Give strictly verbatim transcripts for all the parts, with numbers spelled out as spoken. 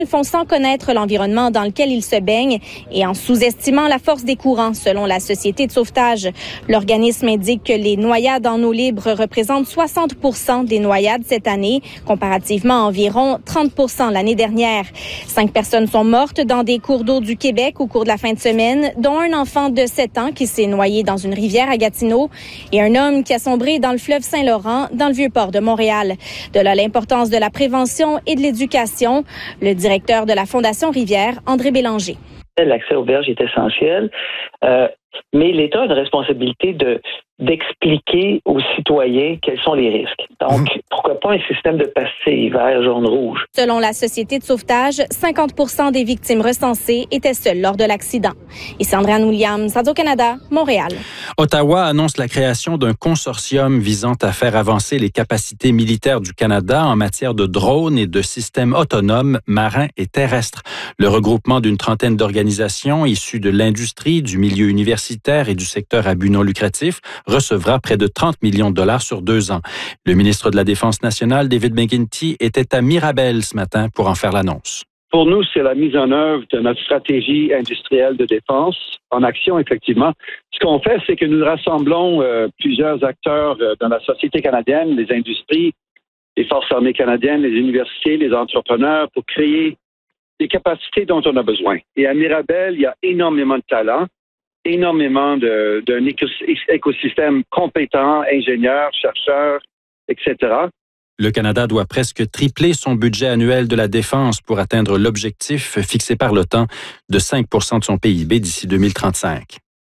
font sans connaître l'environnement dans lequel ils se baignent et en sous-estimant la force des courants, selon la Société de sauvetage. L'organisme indique que les noyades en eau libre représentent soixante pour cent des noyades cette année, comparativement à environ trente pour cent l'année dernière. Cinq personnes sont mortes dans des cours d'eau du Québec au cours de la fin de semaine, dont un enfant de sept ans qui s'est noyé dans une rivière à Gatineau et un homme qui a sombré dans le fleuve Saint-Laurent, dans le Vieux-Port de Montréal. De là l'importance de la prévention et de l'éducation. Le directeur de la Fondation Rivière, André Bélanger. L'accès aux berges est essentiel, euh, mais l'État a une responsabilité de d'expliquer aux citoyens quels sont les risques. Donc, mmh. pourquoi pas un système de pastilles vert, jaune, rouge? Selon la Société de sauvetage, cinquante pour cent des victimes recensées étaient seules lors de l'accident. Ici Andréane Williams, Radio-Canada, Montréal. Ottawa annonce la création d'un consortium visant à faire avancer les capacités militaires du Canada en matière de drones et de systèmes autonomes marins et terrestres. Le regroupement d'une trentaine d'organisations issues de l'industrie, du milieu universitaire et du secteur à but non lucratif recevra près de trente millions de dollars sur deux ans. Le ministre de la Défense nationale, David McGuinty, était à Mirabel ce matin pour en faire l'annonce. Pour nous, c'est la mise en œuvre de notre stratégie industrielle de défense en action, effectivement. Ce qu'on fait, c'est que nous rassemblons euh, plusieurs acteurs euh, dans la société canadienne, les industries, les forces armées canadiennes, les universités, les entrepreneurs, pour créer des capacités dont on a besoin. Et à Mirabel, il y a énormément de talent, énormément de, d'un écosystème compétent, ingénieurs, chercheurs, et cetera. Le Canada doit presque tripler son budget annuel de la défense pour atteindre l'objectif fixé par l'OTAN de cinq pour cent de son P I B d'ici deux mille trente-cinq.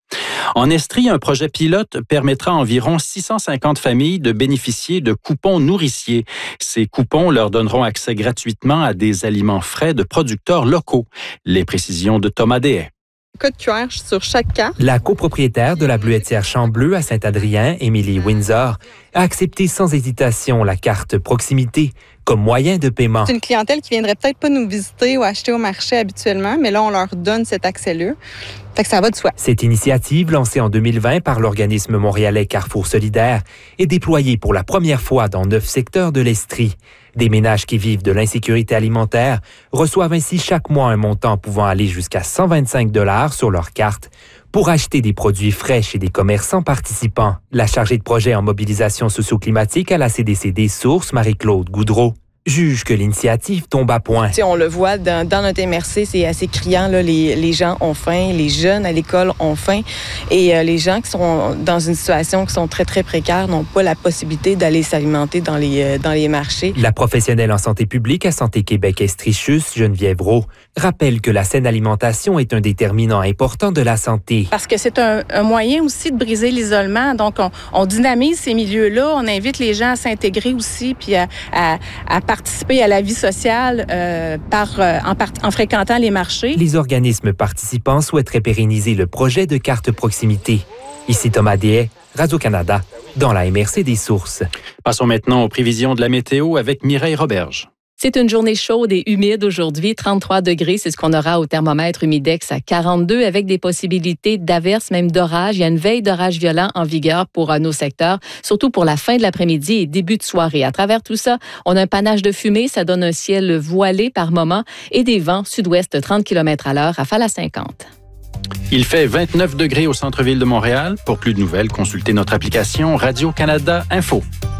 En Estrie, un projet pilote permettra à environ six cent cinquante familles de bénéficier de coupons nourriciers. Ces coupons leur donneront accès gratuitement à des aliments frais de producteurs locaux. Les précisions de Thomas Deshaies. Code Q R sur chaque carte. La copropriétaire de la Bleuetière Chambleu à Saint-Adrien, Émilie Windsor, a accepté sans hésitation la carte proximité comme moyen de paiement. C'est une clientèle qui viendrait peut-être pas nous visiter ou acheter au marché habituellement, mais là, on leur donne cet accès-là. Fait que ça va de soi. Cette initiative, lancée en deux mille vingt par l'organisme montréalais Carrefour Solidaire, est déployée pour la première fois dans neuf secteurs de l'Estrie. Des ménages qui vivent de l'insécurité alimentaire reçoivent ainsi chaque mois un montant pouvant aller jusqu'à cent vingt-cinq dollars sur leur carte pour acheter des produits frais chez des commerçants participants. La chargée de projet en mobilisation socio-climatique à la C D C des Sources, Marie-Claude Goudreau, juge que l'initiative tombe à point. T'sais, on le voit dans, dans notre M R C, c'est assez criant. Là, les, les gens ont faim, les jeunes à l'école ont faim. Et euh, les gens qui sont dans une situation qui sont très, très précaires n'ont pas la possibilité d'aller s'alimenter dans les, euh, dans les marchés. La professionnelle en santé publique à Santé Québec Estrichus, Geneviève Roux, rappelle que la saine alimentation est un déterminant important de la santé. Parce que c'est un, un moyen aussi de briser l'isolement. Donc, on, on dynamise ces milieux-là. On invite les gens à s'intégrer aussi puis à, à, à participer à la vie sociale euh, par, euh, en, part, en fréquentant les marchés. Les organismes participants souhaiteraient pérenniser le projet de carte proximité. Ici Thomas Deshaies, Radio-Canada, dans la M R C des Sources. Passons maintenant aux prévisions de la météo avec Mireille Roberge. C'est une journée chaude et humide aujourd'hui, trente-trois degrés, c'est ce qu'on aura au thermomètre humidex à quarante-deux avec des possibilités d'averses, même d'orage. Il y a une veille d'orage violent en vigueur pour nos secteurs, surtout pour la fin de l'après-midi et début de soirée. À travers tout ça, on a un panache de fumée, ça donne un ciel voilé par moments et des vents sud-ouest trente kilomètres à l'heure, rafale à cinquante. Il fait vingt-neuf degrés au centre-ville de Montréal. Pour plus de nouvelles, consultez notre application Radio-Canada Info.